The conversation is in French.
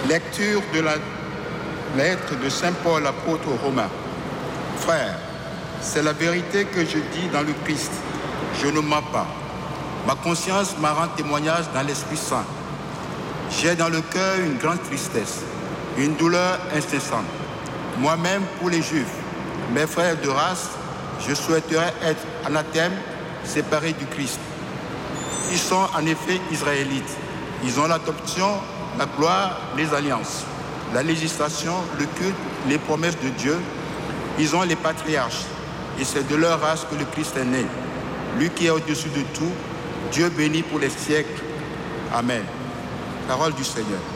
Lecture de la lettre de Saint Paul, apôtre aux Romains. Frères, c'est la vérité que je dis dans le Christ. Je ne mens pas. Ma conscience m'a rendu témoignage dans l'Esprit Saint. J'ai dans le cœur une grande tristesse, une douleur incessante. Moi-même, pour les Juifs, mes frères de race, je souhaiterais être anathème, séparé du Christ. Ils sont en effet israélites. Ils ont l'adoption, la gloire, les alliances, la législation, le culte, les promesses de Dieu. Ils ont les patriarches. Et c'est de leur race que le Christ est né. Lui qui est au-dessus de tout, Dieu béni pour les siècles. Amen. Parole du Seigneur.